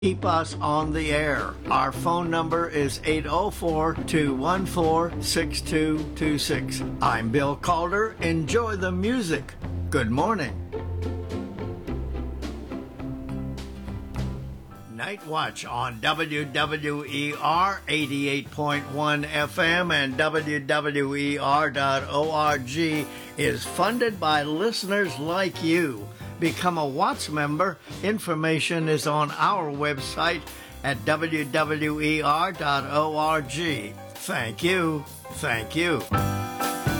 Keep us on the air. Our phone number is 804-214-6226. I'm Bill Calder. Enjoy the music. Good morning. Night Watch on WWER 88.1 FM and WWER.org is funded by listeners like you. Become a Watts member. Information is on our website at WWER.org. Thank you. Thank you.